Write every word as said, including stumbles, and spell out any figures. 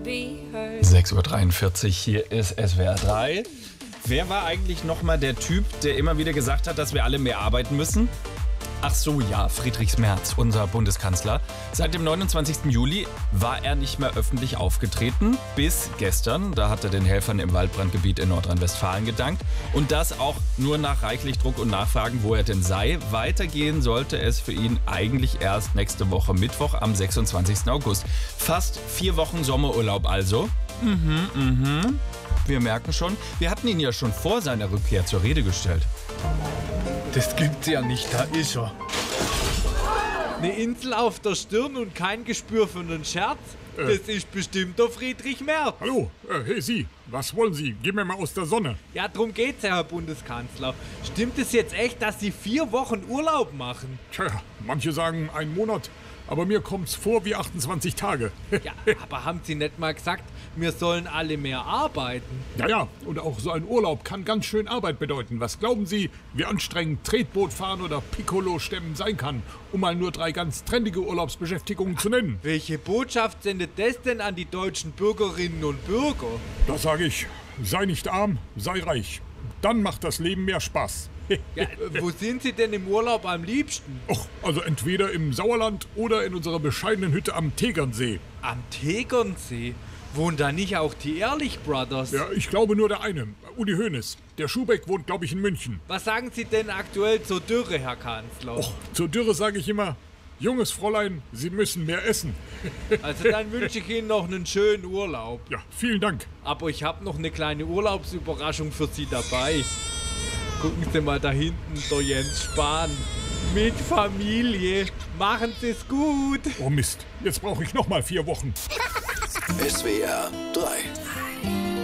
sechs Uhr dreiundvierzig, hier ist S W R drei. Wer war eigentlich nochmal der Typ, der immer wieder gesagt hat, dass wir alle mehr arbeiten müssen? Ach so, ja, Friedrich Merz, unser Bundeskanzler. Seit dem neunundzwanzigsten Juli war er nicht mehr öffentlich aufgetreten. Bis gestern, da hat er den Helfern im Waldbrandgebiet in Nordrhein-Westfalen gedankt. Und das auch nur nach reichlich Druck und Nachfragen, wo er denn sei. Weitergehen sollte es für ihn eigentlich erst nächste Woche Mittwoch am sechsundzwanzigsten August. Fast vier Wochen Sommerurlaub also. Mhm, mhm. Wir merken schon, wir hatten ihn ja schon vor seiner Rückkehr zur Rede gestellt. Das gibt's ja nicht, da ist er. Eine Insel auf der Stirn und kein Gespür für einen Scherz? Äh. Das ist bestimmt der Friedrich Merz. Hallo, äh, hey Sie, was wollen Sie? Gehen wir mal aus der Sonne. Ja, drum geht's ja, Herr Bundeskanzler. Stimmt es jetzt echt, dass Sie vier Wochen Urlaub machen? Tja, manche sagen einen Monat, aber mir kommt's vor wie achtundzwanzig Tage. Ja, aber haben Sie nicht mal gesagt, wir sollen alle mehr arbeiten? Ja, ja, und auch so ein Urlaub kann ganz schön Arbeit bedeuten. Was glauben Sie, wie anstrengend Tretboot fahren oder Piccolo stemmen sein kann, um mal nur drei ganz trendige Urlaubsbeschäftigungen zu nennen? Welche Botschaft sendet das denn an die deutschen Bürgerinnen und Bürger? Das sage ich, sei nicht arm, sei reich. Dann macht das Leben mehr Spaß. Ja, wo sind Sie denn im Urlaub am liebsten? Och, also entweder im Sauerland oder in unserer bescheidenen Hütte am Tegernsee. Am Tegernsee? Wohnen da nicht auch die Ehrlich Brothers? Ja, ich glaube nur der eine, Uli Hoeneß. Der Schubeck wohnt, glaube ich, in München. Was sagen Sie denn aktuell zur Dürre, Herr Kanzler? Och, zur Dürre sage ich immer, junges Fräulein, Sie müssen mehr essen. Also dann wünsche ich Ihnen noch einen schönen Urlaub. Ja, vielen Dank. Aber ich habe noch eine kleine Urlaubsüberraschung für Sie dabei. Gucken Sie mal da hinten, der Jens Spahn. Mit Familie. Machen Sie es gut. Oh Mist, jetzt brauche ich noch mal vier Wochen. S W R drei